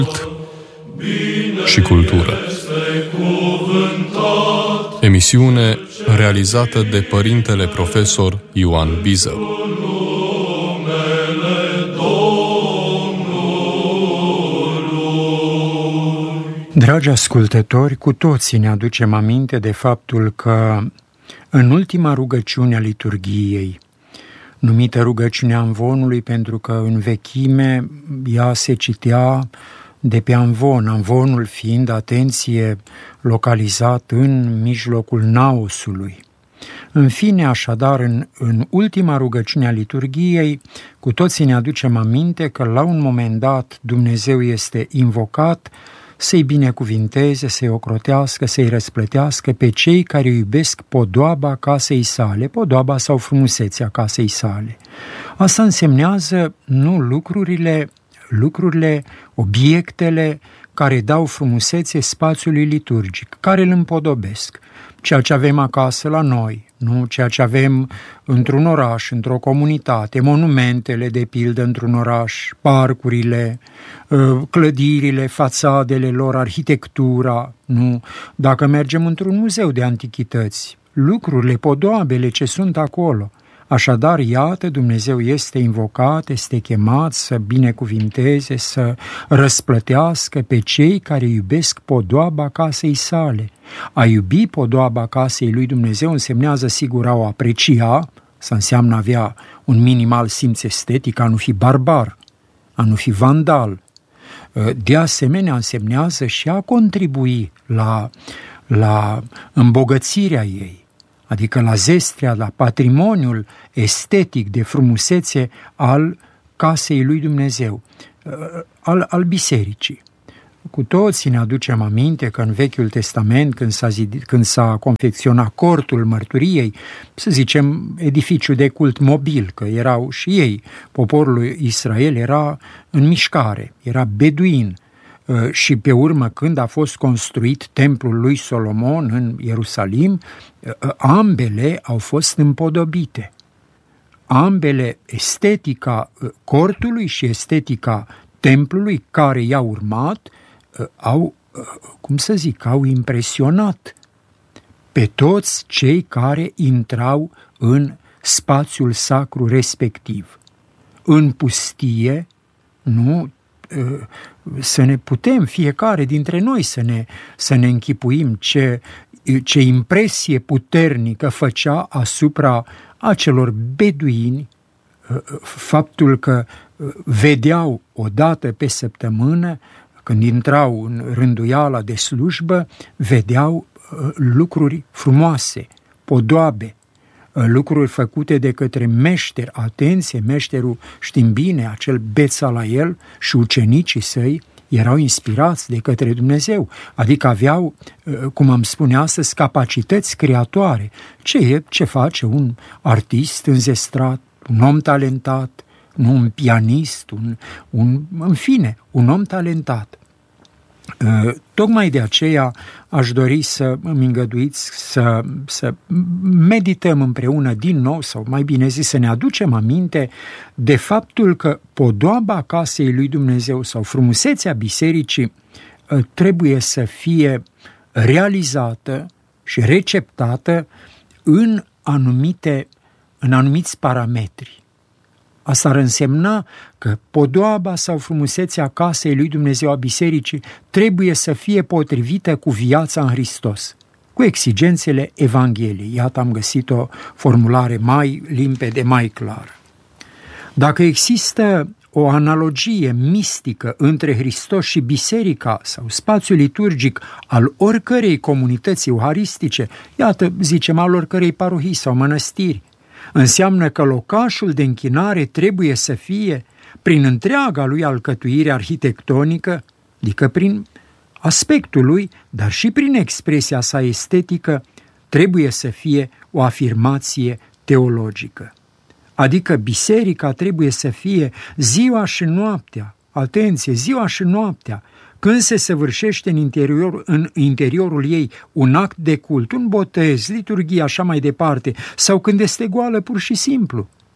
și cultură. Emisiune realizată de părintele profesor Ioan Biză. Dragi ascultători, cu toții ne aducem aminte de faptul că în ultima rugăciune a liturghiei, numită rugăciunea amvonului, pentru că în vechime ea se citea de pe amvon, amvonul fiind, atenție, localizat în mijlocul naosului. În fine, așadar, în ultima rugăciune a liturghiei, cu toții ne aducem aminte că la un moment dat Dumnezeu este invocat să-i binecuvinteze, să-i ocrotească, să-i răsplătească pe cei care iubesc podoaba casei sale, podoaba sau frumusețea casei sale. Asta însemnează nu lucrurile, obiectele care dau frumusețe spațiului liturgic, care îl împodobesc. Ceea ce avem acasă la noi, nu ceea ce avem într-un oraș, într-o comunitate, monumentele de pildă într-un oraș, parcurile, clădirile, fațadele lor, arhitectura, nu? Dacă mergem într-un muzeu de antichități, lucrurile, podoabele ce sunt acolo. Așadar, iată, Dumnezeu este invocat, este chemat să binecuvinteze, să răsplătească pe cei care iubesc podoaba casei sale. A iubi podoaba casei lui Dumnezeu însemnează sigur a o aprecia, să înseamnă avea un minimal simț estetic, a nu fi barbar, a nu fi vandal. De asemenea, însemnează și a contribui la îmbogățirea ei, adică la zestrea, la patrimoniul estetic de frumusețe al casei lui Dumnezeu, al bisericii. Cu toții ne aducem aminte că în Vechiul Testament, când s-a confecționat cortul mărturiei, să zicem edificiul de cult mobil, că erau și ei, poporul Israel era în mișcare, era beduin, și pe urmă când a fost construit templul lui Solomon în Ierusalim, ambele au fost împodobite. Ambele, estetica cortului și estetica templului care i-a urmat, au impresionat pe toți cei care intrau în spațiul sacru respectiv. În pustie, nu, să ne putem fiecare dintre noi să ne închipuim ce impresie puternică făcea asupra acelor beduini faptul că vedeau o dată pe săptămână, când intrau în rânduiala de slujbă, vedeau lucruri frumoase, podoabe, lucruri făcute de către meșteri. Atenție, meșterul, știm bine, acel Bețalaiel și ucenicii săi erau inspirați de către Dumnezeu, adică aveau, cum am spune astăzi, capacități creatoare. Ce face un artist înzestrat, un om talentat, nu un pianist, în fine, un om talentat. Tocmai de aceea aș dori să îmi îngăduiți să medităm împreună din nou, sau mai bine zis să ne aducem aminte de faptul că podoaba casei lui Dumnezeu sau frumusețea bisericii trebuie să fie realizată și receptată în anumiți parametri. Asta ar însemna că podoaba sau frumusețea casei lui Dumnezeu a bisericii trebuie să fie potrivită cu viața în Hristos, cu exigențele Evangheliei. Iată, am găsit o formulare mai limpede, mai clară. Dacă există o analogie mistică între Hristos și biserica sau spațiul liturgic al oricărei comunități euharistice, iată, zicem, al oricărei parohii sau mănăstiri, înseamnă că locașul de închinare trebuie să fie, prin întreaga lui alcătuire arhitectonică, adică prin aspectul lui, dar și prin expresia sa estetică, trebuie să fie o afirmație teologică. Adică biserica trebuie să fie ziua și noaptea, atenție, ziua și noaptea, când se săvârșește în interiorul ei un act de cult, un botez, liturghie, așa mai departe, sau când este goală pur și simplu.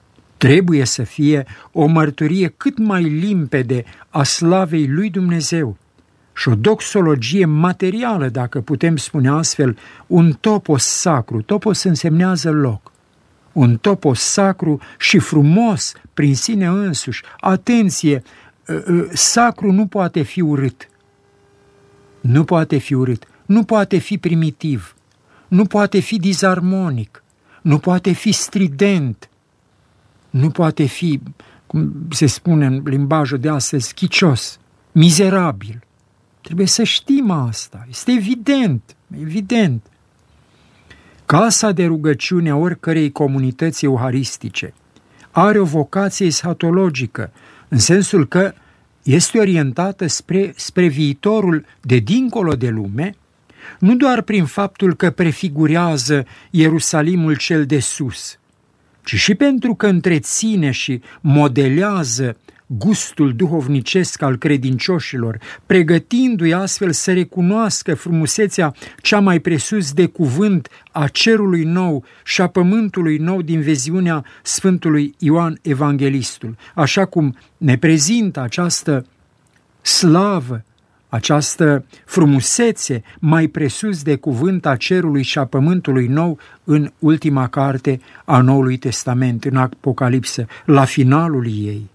Trebuie să fie o mărturie cât mai limpede a slavei lui Dumnezeu și o doxologie materială, dacă putem spune astfel, un topos sacru. Topos însemnează loc. Un topos sacru și frumos prin sine însuși. Atenție, sacru nu poate fi urât. Nu poate fi urât. Nu poate fi primitiv. Nu poate fi disarmonic. Nu poate fi strident. Nu poate fi, cum se spune în limbajul de astăzi, chicios, mizerabil. Trebuie să știm asta. Este evident, evident. Casa de rugăciune a oricărei comunități euharistice are o vocație eschatologică, în sensul că este orientată spre viitorul de dincolo de lume, nu doar prin faptul că prefigurează Ierusalimul cel de sus, ci și pentru că întreține și modelează gustul duhovnicesc al credincioșilor, pregătindu-i astfel să recunoască frumusețea cea mai presus de cuvânt a cerului nou și a pământului nou din viziunea Sfântului Ioan Evanghelistul, așa cum ne prezintă această slavă, această frumusețe mai presus de cuvânt a cerului și a pământului nou în ultima carte a Noului Testament, în Apocalipsă, la finalul ei.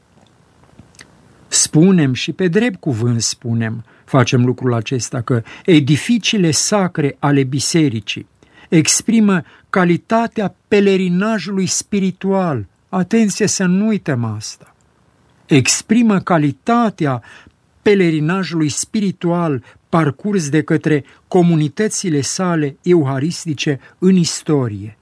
Spunem și pe drept cuvânt facem lucrul acesta, că edificiile sacre ale bisericii exprimă calitatea pelerinajului spiritual. Atenție să nu uităm asta. Exprimă calitatea pelerinajului spiritual parcurs de către comunitățile sale euharistice în istorie.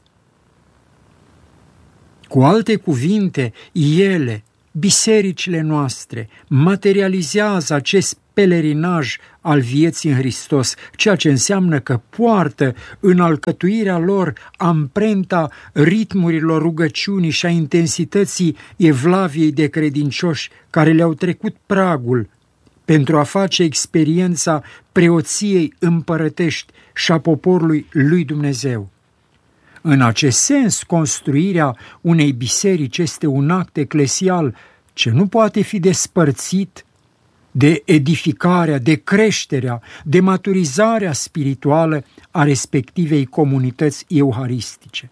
Cu alte cuvinte, ele, bisericile noastre, materializează acest pelerinaj al vieții în Hristos, ceea ce înseamnă că poartă în alcătuirea lor amprenta ritmurilor rugăciunii și a intensității evlaviei de credincioși care le-au trecut pragul pentru a face experiența preoției împărătești și a poporului lui Dumnezeu. În acest sens, construirea unei biserici este un act eclesial ce nu poate fi despărțit de edificarea, de creșterea, de maturizarea spirituală a respectivei comunități euharistice.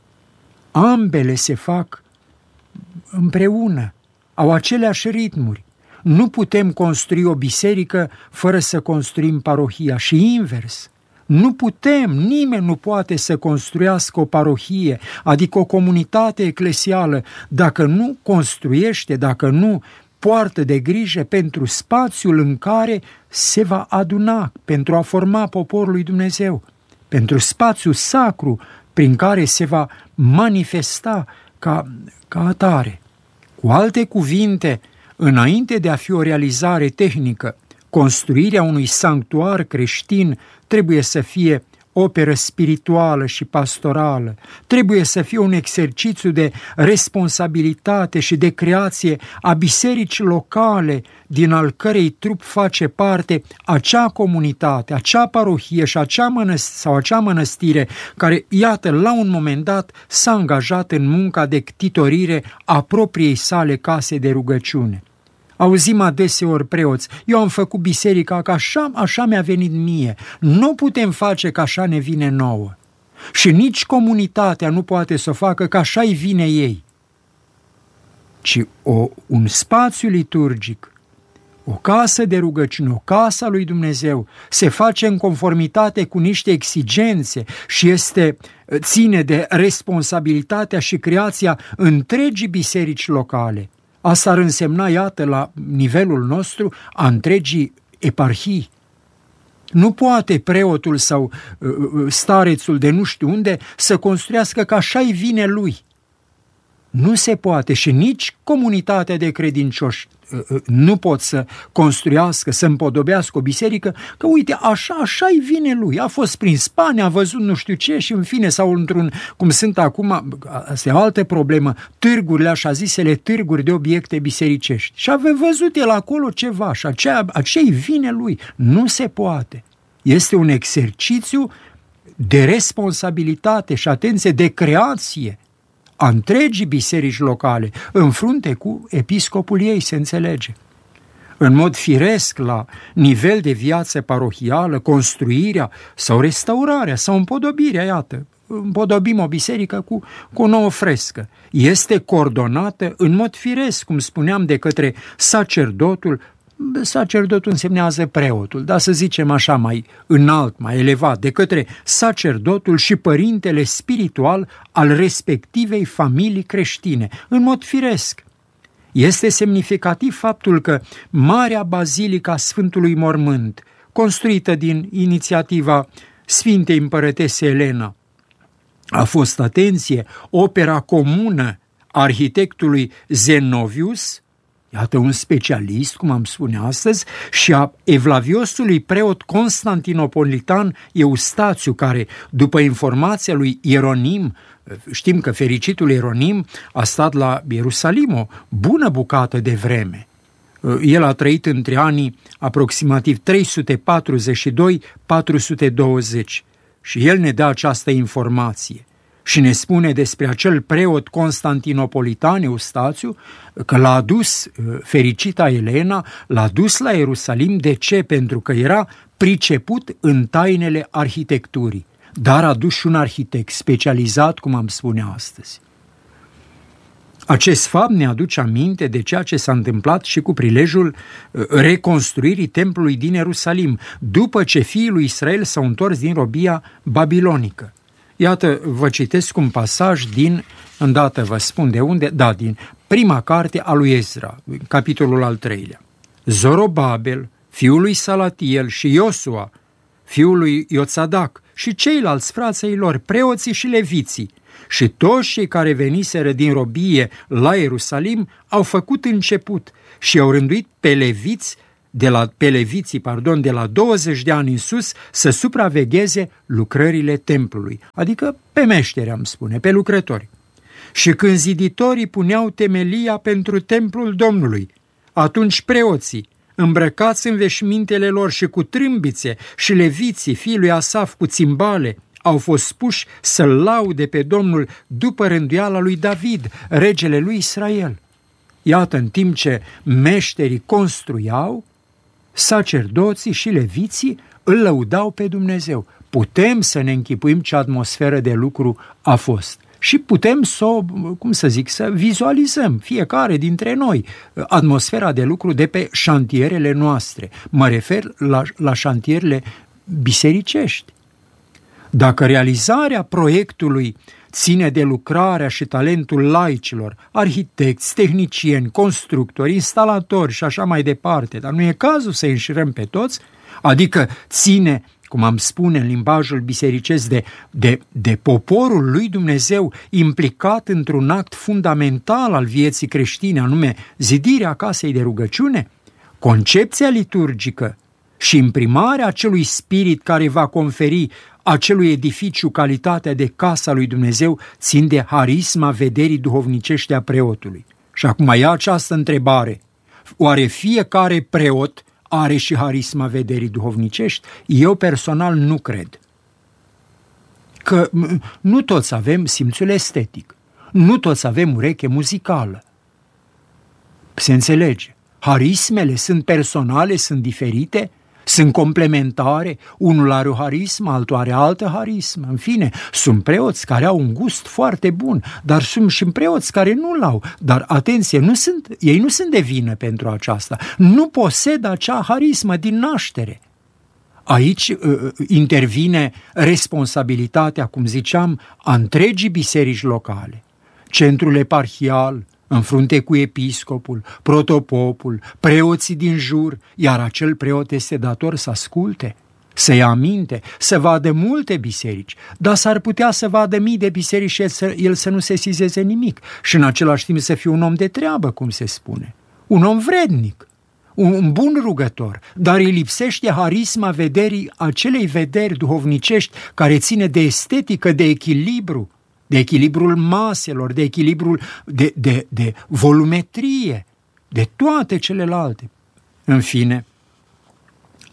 Ambele se fac împreună, au aceleași ritmuri. Nu putem construi o biserică fără să construim parohia și invers. Nu putem, nimeni nu poate să construiască o parohie, adică o comunitate eclesială, dacă nu construiește, dacă nu poartă de grijă pentru spațiul în care se va aduna, pentru a forma poporul lui Dumnezeu, pentru spațiul sacru prin care se va manifesta ca atare. Cu alte cuvinte, înainte de a fi o realizare tehnică, construirea unui sanctuar creștin trebuie să fie operă spirituală și pastorală, trebuie să fie un exercițiu de responsabilitate și de creație a bisericii locale, din al cărei trup face parte acea comunitate, acea parohie și acea mănăstire care, iată, la un moment dat s-a angajat în munca de ctitorire a propriei sale case de rugăciune. Auzim adeseori preoți, eu am făcut biserica că așa mi-a venit mie, nu putem face că așa ne vine nouă. Și nici comunitatea nu poate să o facă că așa îi vine ei. Ci un spațiu liturgic, o casă de rugăciune, o casă a lui Dumnezeu, se face în conformitate cu niște exigențe și ține de responsabilitatea și creația întregii biserici locale. Asta ar însemna, iată, la nivelul nostru, a întregii eparhii. Nu poate preotul sau starețul de nu știu unde să construiască că așa-i vine lui. Nu se poate și nici comunitatea de credincioși nu pot să construiască, să împodobească o biserică, că uite, așa-i vine lui. A fost prin Spania, a văzut nu știu ce și în fine, sau într-un, cum sunt acum, asta e o altă problemă, târgurile, așa zisele târguri de obiecte bisericești. Și a văzut el acolo ceva și aceea-i vine lui. Nu se poate. Este un exercițiu de responsabilitate și, atenție, de creație a întregii biserici locale, în frunte cu episcopul ei, se înțelege. În mod firesc, la nivel de viață parohială, construirea sau restaurarea sau împodobirea, iată, împodobim o biserică cu o nouă frescă. Este coordonată în mod firesc, cum spuneam, de către sacerdotul. Sacerdotul însemnează preotul, dar să zicem așa mai înalt, mai elevat, de către sacerdotul și părintele spiritual al respectivei familii creștine, în mod firesc. Este semnificativ faptul că Marea Bazilică a Sfântului Mormânt, construită din inițiativa Sfintei Împărătese Elena, a fost, atenție, opera comună a arhitectului Zenovius, iată un specialist, cum am spune astăzi, și a evlaviosului preot constantinopolitan Eustațiu, care, după informația lui Ieronim, știm că fericitul Ieronim a stat la Ierusalim o bună bucată de vreme. El a trăit între anii aproximativ 342-420 și el ne dă această informație și ne spune despre acel preot constantinopolitan Eustațiu că l-a adus fericita Elena, l-a dus la Ierusalim. De ce? Pentru că era priceput în tainele arhitecturii, dar a dus și un arhitect specializat, cum am spune astăzi. Acest fapt ne aduce aminte de ceea ce s-a întâmplat și cu prilejul reconstruirii templului din Ierusalim, după ce fiii lui Israel s-au întors din robia babilonică. Iată, vă citesc un pasaj din, îndată vă spun de unde, din prima carte a lui Ezra, capitolul al 3-lea. Zorobabel, fiul lui Salatiel, și Iosua, fiul lui Ioțadac, și ceilalți frații lor, preoții și leviții, și toți cei care veniseră din robie la Ierusalim au făcut început și au rânduit pe leviții de la 20 de ani în sus să supravegheze lucrările templului, adică pe meșteri, am spune, pe lucrători. Și când ziditorii puneau temelia pentru templul Domnului, atunci preoții, îmbrăcați în veșmintele lor și cu trâmbițe, și leviții, fiii lui Asaf, cu țimbale, au fost puși să-L laude pe Domnul după rânduiala lui David, regele lui Israel. Iată, în timp ce meșterii construiau, sacerdoții și leviții îl lăudau pe Dumnezeu. Putem să ne închipuim ce atmosferă de lucru a fost. Și putem să vizualizăm fiecare dintre noi atmosfera de lucru de pe șantierele noastre. Mă refer la șantierele bisericești. Dacă realizarea proiectului ține de lucrarea și talentul laicilor, arhitecți, tehnicieni, constructori, instalatori și așa mai departe, dar nu e cazul să înșirăm pe toți, adică ține, cum am spune în limbajul bisericesc, de poporul lui Dumnezeu implicat într-un act fundamental al vieții creștine, anume zidirea casei de rugăciune, concepția liturgică și imprimarea acelui spirit care va conferi acelui edificiu calitatea de casa lui Dumnezeu țin de harisma vederii duhovnicești a preotului. Și acum e această întrebare: oare fiecare preot are și harisma vederii duhovnicești? Eu personal nu cred. Că nu toți avem simțul estetic, nu toți avem ureche muzicală. Se înțelege. Harismele sunt personale, sunt diferite, sunt complementare, unul are o harismă, altul are altă harismă. În fine, sunt preoți care au un gust foarte bun, dar sunt și preoți care nu-l au. Dar atenție, ei nu sunt de vină pentru aceasta. Nu posedă acea harismă din naștere. Aici intervine responsabilitatea, cum ziceam, a întregii biserici locale. Centrul eparhial, în frunte cu episcopul, protopopul, preoții din jur, iar acel preot este dator să asculte, să ia aminte, să vadă multe biserici, dar s-ar putea să vadă mii de biserici și el să nu sesizeze nimic și în același timp să fie un om de treabă, cum se spune, un om vrednic, un bun rugător, dar îi lipsește harisma vederii, acelei vederi duhovnicești care ține de estetică, de echilibru, de echilibrul maselor, de echilibrul de volumetrie, de toate celelalte. În fine,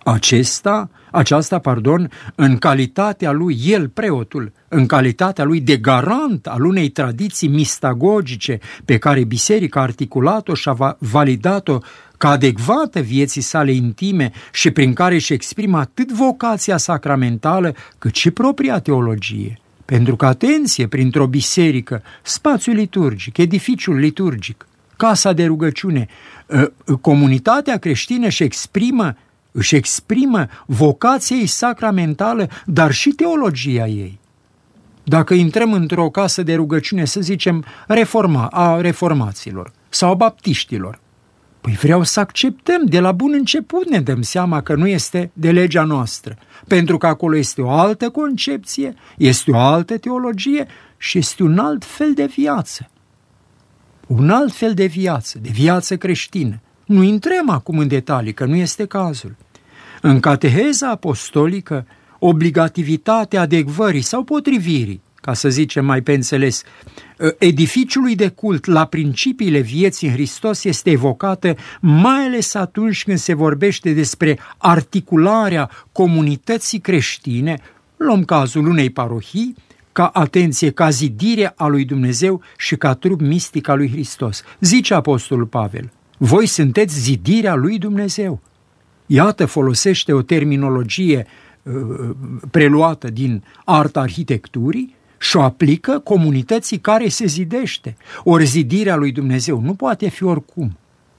Aceasta, în calitatea lui, el, preotul, în calitatea lui de garant al unei tradiții mistagogice pe care biserica a articulat-o și a validat-o ca adecvată vieții sale intime și prin care își exprimă atât vocația sacramentală cât și propria teologie. Pentru că, atenție, printr-o biserică, spațiul liturgic, edificiul liturgic, casa de rugăciune, comunitatea creștină își exprimă vocația ei sacramentală, dar și teologia ei. Dacă intrăm într-o casă de rugăciune, să zicem, a reformaților sau a baptiștilor, păi vreau să acceptăm, de la bun început ne dăm seama că nu este de legea noastră, pentru că acolo este o altă concepție, este o altă teologie și este un alt fel de viață. Un alt fel de viață creștină. Nu intrăm acum în detalii, că nu este cazul. În cateheza apostolică, obligativitatea adecvării sau potrivirii, ca să zicem mai pe înțeles, edificiului de cult la principiile vieții în Hristos este evocată mai ales atunci când se vorbește despre articularea comunității creștine, luăm cazul unei parohii, ca zidire a lui Dumnezeu și ca trup mistic al lui Hristos. Zice apostolul Pavel, voi sunteți zidirea lui Dumnezeu. Iată, folosește o terminologie preluată din arta arhitecturii și o aplică comunității care se zidește. Ori zidirea lui Dumnezeu nu poate fi oricum.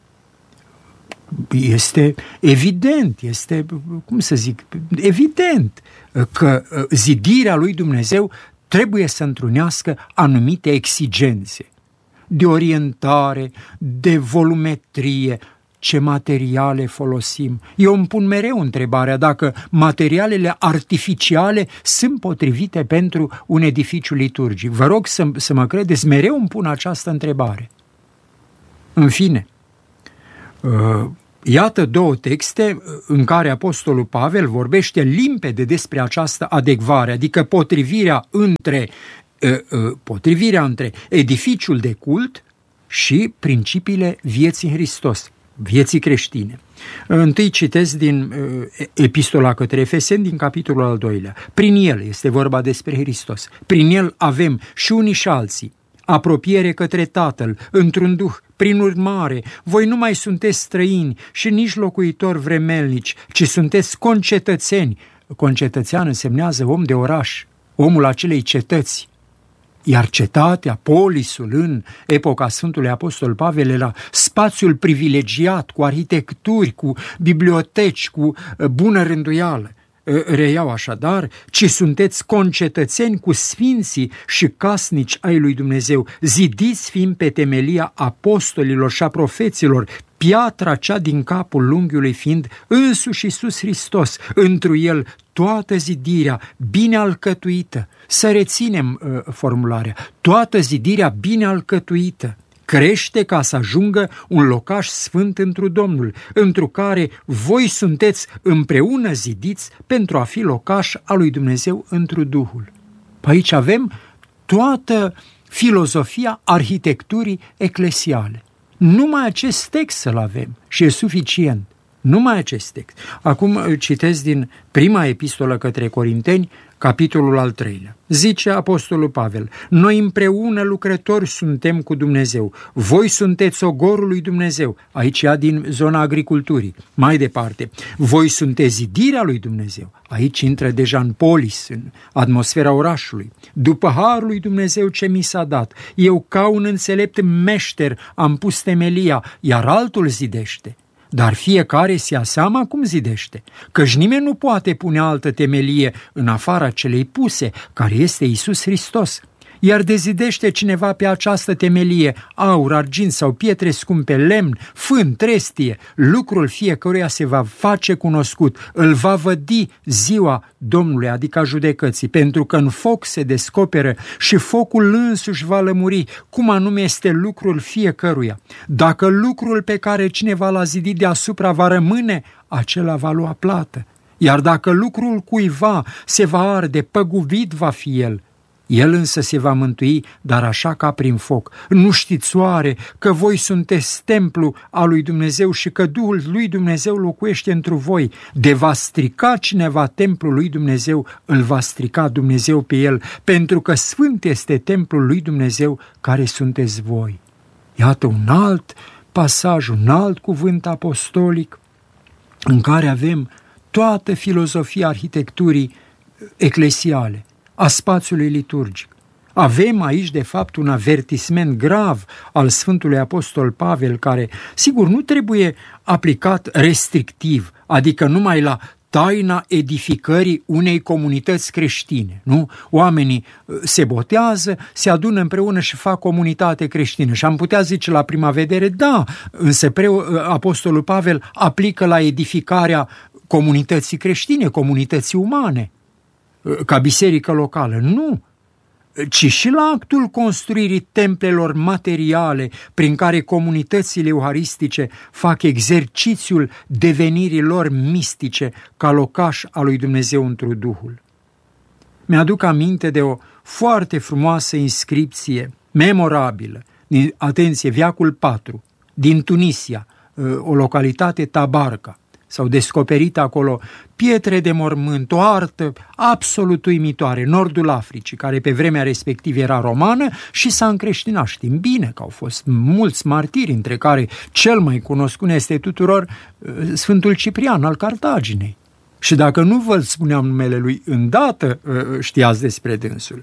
Este evident, evident că zidirea lui Dumnezeu trebuie să întrunească anumite exigențe de orientare, de volumetrie, ce materiale folosim. Eu îmi pun mereu întrebarea dacă materialele artificiale sunt potrivite pentru un edificiu liturgic. Vă rog să mă credeți, mereu îmi pun această întrebare. În fine, iată două texte în care apostolul Pavel vorbește limpede despre această adecvare, adică potrivirea între edificiul de cult și principiile vieții în Hristos, vieții creștine. Întâi citesc din Epistola către Efeseni, din capitolul al 2-lea. Prin el, este vorba despre Hristos, prin el avem și unii și alții apropiere către Tatăl, într-un duh. Prin urmare, voi nu mai sunteți străini și nici locuitori vremelnici, ci sunteți concetățeni. Concetățean însemnează om de oraș, omul acelei cetăți. Iar cetatea, polisul, în epoca Sfântului Apostol Pavel, era spațiul privilegiat, cu arhitecturi, cu biblioteci, cu bună rânduială. Reiau așadar, ci sunteți concetățeni cu sfinții și casnici ai lui Dumnezeu, zidiți fiind pe temelia apostolilor și a profeților, piatra cea din capul unghiului fiind însuși Iisus Hristos, întru el toată zidirea bine alcătuită. Să reținem formularea, toată zidirea bine alcătuită crește ca să ajungă un locaș sfânt întru Domnul, întru care voi sunteți împreună zidiți pentru a fi locaș al lui Dumnezeu întru Duhul. Aici avem toată filozofia arhitecturii eclesiale. Numai acest text să-l avem și e suficient. Numai acest text. Acum citesc din prima epistolă către Corinteni, capitolul al 3-lea. Zice apostolul Pavel, noi împreună lucrători suntem cu Dumnezeu, voi sunteți ogorul lui Dumnezeu, aici ea din zona agriculturii. Mai departe, voi sunteți zidirea lui Dumnezeu, aici intră deja în polis, în atmosfera orașului. După harul lui Dumnezeu ce mi s-a dat, eu ca un înțelept meșter am pus temelia, iar altul zidește. Dar fiecare se ia seama cum zidește, căci nimeni nu poate pune altă temelie în afara celei puse, care este Iisus Hristos. Iar dezidește cineva pe această temelie aur, argint sau pietre scumpe, lemn, fân, trestie, lucrul fiecăruia se va face cunoscut, îl va vădi ziua Domnului, adică a judecății, pentru că în foc se descoperă și focul însuși va lămuri cum anume este lucrul fiecăruia. Dacă lucrul pe care cineva l-a zidit deasupra va rămâne, acela va lua plată. Iar dacă lucrul cuiva se va arde, păgubit va fi el. El însă se va mântui, dar așa ca prin foc. Nu știți oare că voi sunteți templu al lui Dumnezeu și că Duhul lui Dumnezeu locuiește întru voi? De va strica cineva templul lui Dumnezeu, îl va strica Dumnezeu pe el, pentru că sfânt este templul lui Dumnezeu care sunteți voi. Iată un alt pasaj, un alt cuvânt apostolic în care avem toată filozofia arhitecturii eclesiale, a spațiului liturgic. Avem aici, de fapt, un avertisment grav al Sfântului Apostol Pavel, care, sigur, nu trebuie aplicat restrictiv, adică numai la taina edificării unei comunități creștine. Nu? Oamenii se botează, se adună împreună și fac comunitate creștină. Și am putea zice la prima vedere, da, însă Apostolul Pavel aplică la edificarea comunității creștine, comunității umane, ca biserică locală. Nu, ci și la actul construirii templelor materiale prin care comunitățile euharistice fac exercițiul devenirii lor mistice ca locaș al lui Dumnezeu întru Duhul. Mi-aduc aminte de o foarte frumoasă inscripție, memorabilă, atenție, veacul 4, din Tunisia, o localitate Tabarca. S-au descoperit acolo pietre de mormânt, o artă absolut uimitoare, nordul Africii, care pe vremea respectivă era romană și s-a încreștinat. Știm bine că au fost mulți martiri, între care cel mai cunoscut este tuturor Sfântul Ciprian al Cartaginei. Și dacă nu vă spuneam numele lui îndată, știați despre dânsul.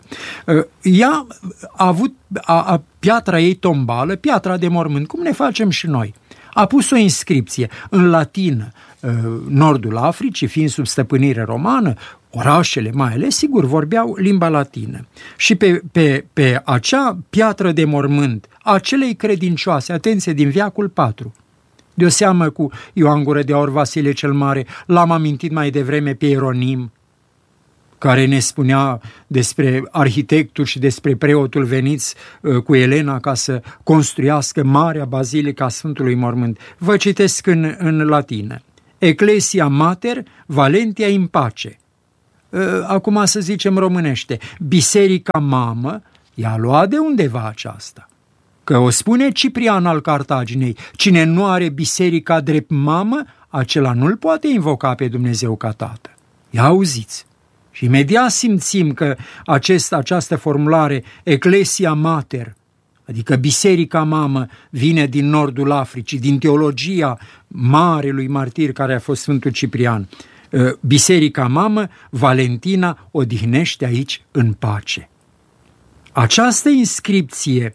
Ea a avut piatra ei tombală, piatra de mormânt, cum ne facem și noi. A pus o inscripție în latină, nordul Africii, fiind sub stăpânire romană, orașele mai ales, sigur, vorbeau limba latină. Și pe acea piatră de mormânt, acelei credincioase, atenție, din veacul 4, de o seamă cu Ioan Gură de Aur, Vasile cel Mare, l-am amintit mai devreme pe Ieronim, care ne spunea despre arhitectul și despre preotul veniți cu Elena ca să construiască Marea Bazilica Sfântului Mormânt. Vă citesc în latină. Ecclesia Mater Valentia in pace. Acum să zicem românește. Biserica Mamă, i-a luat de undeva aceasta. Că o spune Ciprian al Cartaginei, cine nu are biserica drept mamă, acela nu-l poate invoca pe Dumnezeu ca tată. Ia auziți! Și imediat simțim că această formulare, Ecclesia Mater, adică biserica mamă, vine din nordul Africii, din teologia marelui martir care a fost Sfântul Ciprian. Biserica mamă, Valentina, odihnește aici în pace. Această inscripție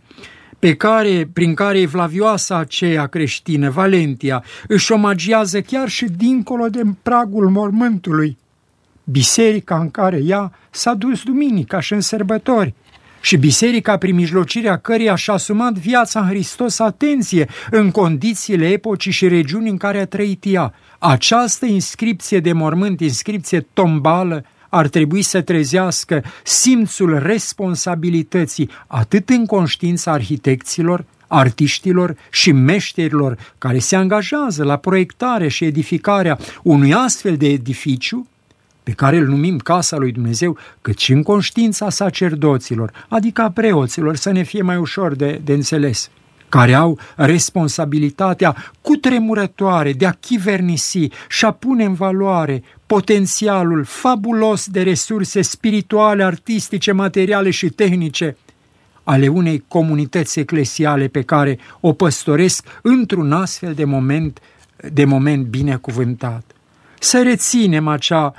prin care evlavioasa aceea creștină, Valentia, își omagiază chiar și dincolo de pragul mormântului biserica în care ea s-a dus duminica și în sărbători, și biserica prin mijlocirea căreia și-a asumat viața în Hristos, atenție, în condițiile epocii și regiunii în care a trăit ea. Această inscripție de mormânt, inscripție tombală, ar trebui să trezească simțul responsabilității atât în conștiința arhitecților, artiștilor și meșterilor care se angajează la proiectarea și edificarea unui astfel de edificiu, pe care îl numim Casa lui Dumnezeu, cât și în conștiința sacerdoților, adică a preoților, să ne fie mai ușor de înțeles, care au responsabilitatea cutremurătoare de a chivernisi și a pune în valoare potențialul fabulos de resurse spirituale, artistice, materiale și tehnice ale unei comunități eclesiale pe care o păstoresc într-un astfel de moment binecuvântat. Să reținem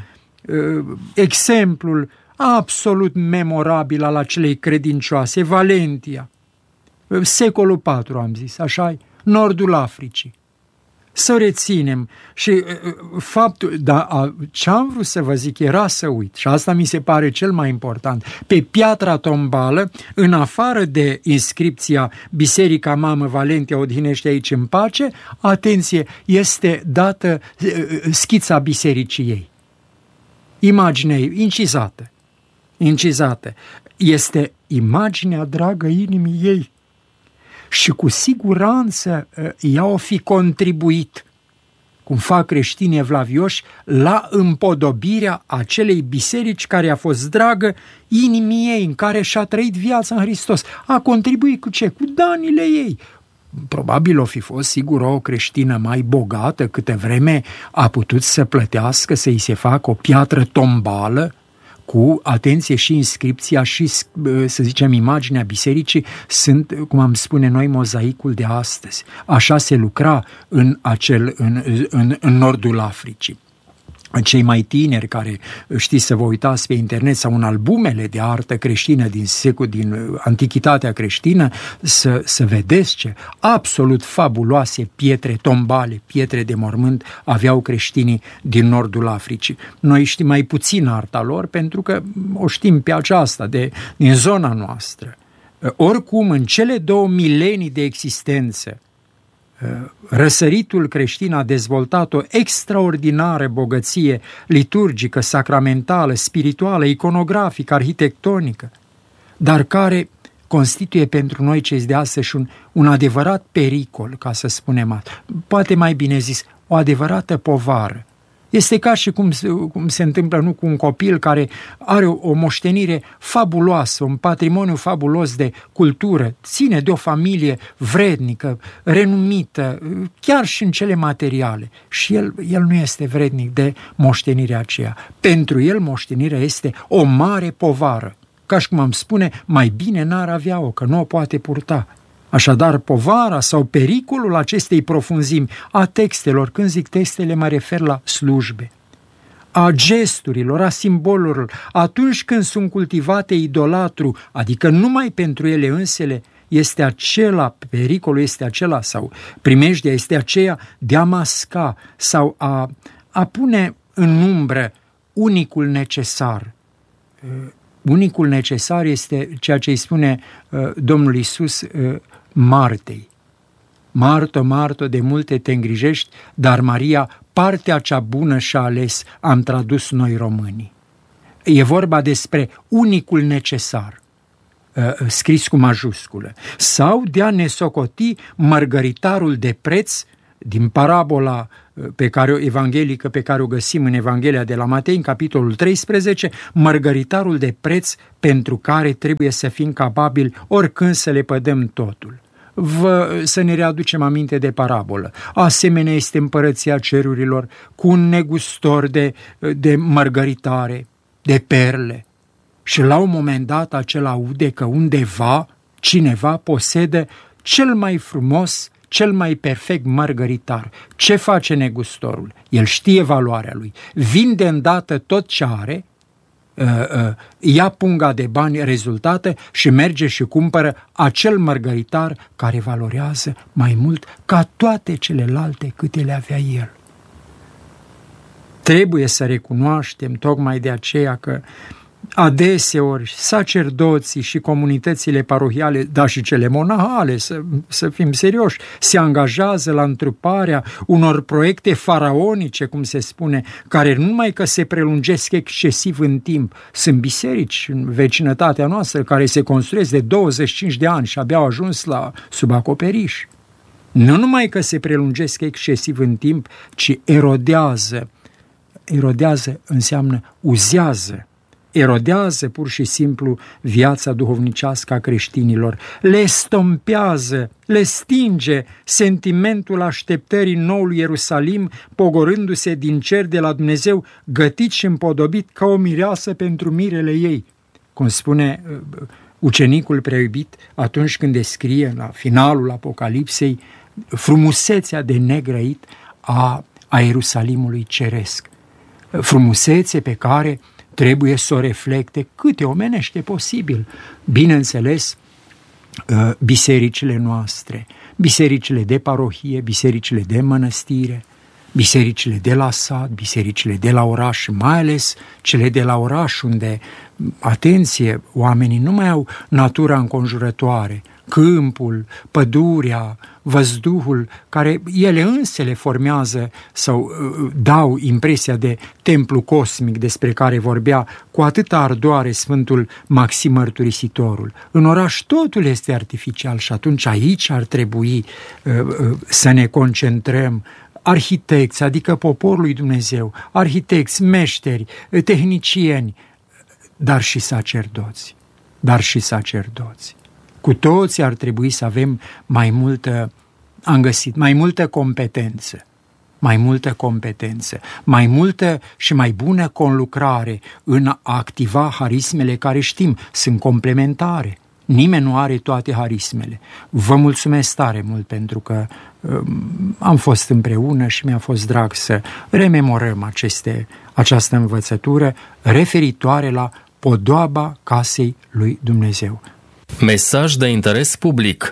exemplul absolut memorabil al acelei credincioase, Valentia, secolul IV, am zis, așa-i, nordul Africii. Să reținem și faptul, dar ce am vrut să vă zic era să uit, și asta mi se pare cel mai important, pe piatra tombală, în afară de inscripția Biserica Mamă Valentia odihnește aici în pace, atenție, este dată schița bisericii ei. Imaginea ei, incizată, este imaginea dragă inimii ei și cu siguranță ea o fi contribuit cum fac creștinii evlavioși, la împodobirea acelei biserici care a fost dragă inimii ei, în care și-a trăit viața în Hristos. A contribuit cu ce? Cu danile ei. Probabil o fi fost, sigur, o creștină mai bogată, câte vreme a putut să plătească, să-i se facă o piatră tombală, cu, atenție, și inscripția și, să zicem, imaginea bisericii sunt, cum am spune noi, mozaicul de astăzi. Așa se lucra în nordul Africii. Cei mai tineri care știți să vă uitați pe internet sau în albumele de artă creștină din antichitatea creștină, să vedeți ce absolut fabuloase pietre tombale, pietre de mormânt aveau creștinii din nordul Africii. Noi știm mai puțin arta lor pentru că o știm pe aceasta din zona noastră. Oricum, în cele 2 milenii de existență, răsăritul creștin a dezvoltat o extraordinară bogăție liturgică, sacramentală, spirituală, iconografică, arhitectonică, dar care constituie pentru noi cei de astăzi un adevărat pericol, ca să spunem, poate mai bine zis, o adevărată povară. Este ca și cum se întâmplă cu un copil care are o moștenire fabuloasă, un patrimoniu fabulos de cultură, ține de o familie vrednică, renumită, chiar și în cele materiale. Și el nu este vrednic de moștenirea aceea. Pentru el moștenirea este o mare povară. Ca și cum am spune, mai bine n-ar avea-o, că nu o poate purta. Așadar, povara sau pericolul acestei profunzimi a textelor, când zic textele, mă refer la slujbe, a gesturilor, a simbolurilor, atunci când sunt cultivate idolatru, adică numai pentru ele însele, este acela, pericolul este acela, sau primejdea este aceea de a masca sau a pune în umbră unicul necesar. Unicul necesar este ceea ce îi spune Domnul Iisus Martei. Marto, Marto, de multe te îngrijești, dar Maria, partea cea bună și-a ales, am tradus noi românii. E vorba despre unicul necesar, scris cu majusculă, sau de a ne socoti mărgăritarul de preț din parabola evanghelică pe care o găsim în Evanghelia de la Matei, în capitolul 13, mărgăritarul de preț pentru care trebuie să fim capabili oricând să le pădăm totul. Să ne readucem aminte de parabolă. Asemenea este împărăția cerurilor cu un negustor de mărgăritare, de perle. Și la un moment dat acela aude că undeva cineva posedă cel mai frumos, cel mai perfect mărgăritar. Ce face negustorul? El știe valoarea lui. Vinde îndată tot ce are, ia punga de bani rezultată și merge și cumpără acel mărgăritar care valorează mai mult ca toate celelalte câte le avea el. Trebuie să recunoaștem tocmai de aceea că adeseori sacerdoții și comunitățile parohiale, dar și cele monahale, să fim serioși, se angajează la întruparea unor proiecte faraonice, cum se spune, care nu numai că se prelungesc excesiv în timp, sunt biserici în vecinătatea noastră care se construiesc de 25 de ani și abia au ajuns sub acoperiș. Nu numai că se prelungesc excesiv în timp, ci erodează. Erodează înseamnă uzează. Erodează pur și simplu viața duhovnicească a creștinilor, le stompează, le stinge sentimentul așteptării noului Ierusalim, pogorându-se din cer de la Dumnezeu, gătit și împodobit ca o mireasă pentru mirele ei. Cum spune ucenicul preiubit atunci când descrie la finalul Apocalipsei frumusețea de negrăit a Ierusalimului ceresc. Frumusețe pe care trebuie să o reflecte câte omenește posibil. Bineînțeles, bisericile noastre, bisericile de parohie, bisericile de mănăstire, bisericile de la sat, bisericile de la oraș, mai ales cele de la oraș, unde, atenție, oamenii nu mai au natura înconjurătoare, câmpul, pădurea, văzduhul, care ele însele formează sau dau impresia de templu cosmic despre care vorbea cu atâta ardoare Sfântul Maxim Mărturisitorul. În oraș totul este artificial și atunci aici ar trebui să ne concentrăm arhitecți, adică poporul lui Dumnezeu, arhitecți, meșteri, tehnicieni, dar și sacerdoți. Cu toți ar trebui să avem mai multă competență. Mai multă și mai bună conlucrare în a activa harismele care știm, sunt complementare. Nimeni nu are toate harismele. Vă mulțumesc tare mult pentru că am fost împreună și mi-a fost drag să rememorăm această învățătură referitoare la podoaba casei lui Dumnezeu. Mesaj de interes public.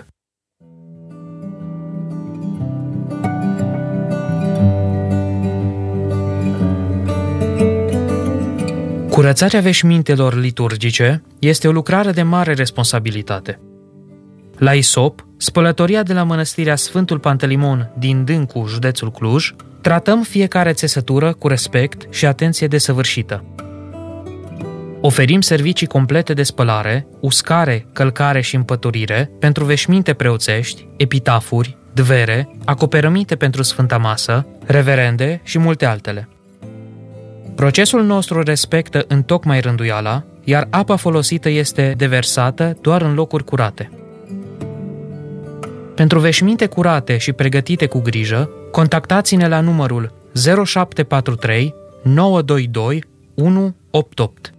Curățarea veșmintelor liturgice este o lucrare de mare responsabilitate. La Isop, spălătoria de la mănăstirea Sfântul Pantelimon din Dâncu, județul Cluj, tratăm fiecare țesătură cu respect și atenție desăvârșită. Oferim servicii complete de spălare, uscare, călcare și împăturire pentru veșminte preoțești, epitafuri, dvere, acoperăminte pentru Sfânta Masă, reverende și multe altele. Procesul nostru respectă întocmai rânduiala, iar apa folosită este deversată doar în locuri curate. Pentru veșminte curate și pregătite cu grijă, contactați-ne la numărul 0743 922 188.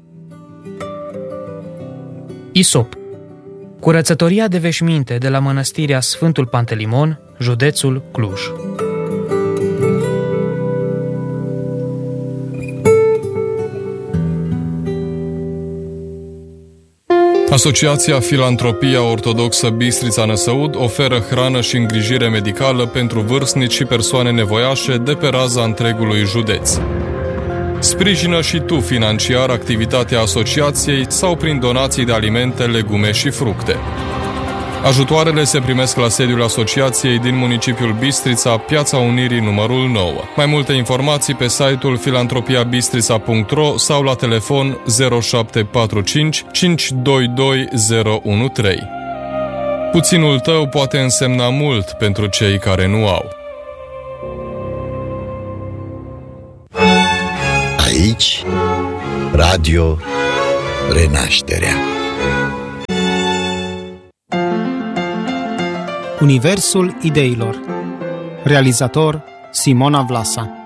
Isop. Curățătoria de veșminte de la mănăstirea Sfântul Pantelimon, județul Cluj. Asociația Filantropia Ortodoxă Bistrița Năsăud oferă hrană și îngrijire medicală pentru vârstnici și persoane nevoiașe de pe raza întregului județ. Sprijină și tu financiar activitatea asociației sau prin donații de alimente, legume și fructe. Ajutoarele se primesc la sediul asociației din municipiul Bistrița, Piața Unirii numărul 9. Mai multe informații pe site-ul filantropiabistrița.ro sau la telefon 0745 522 013. Puținul tău poate însemna mult pentru cei care nu au. Aici, Radio Renașterea. Universul ideilor. Realizator Simona Vlasa.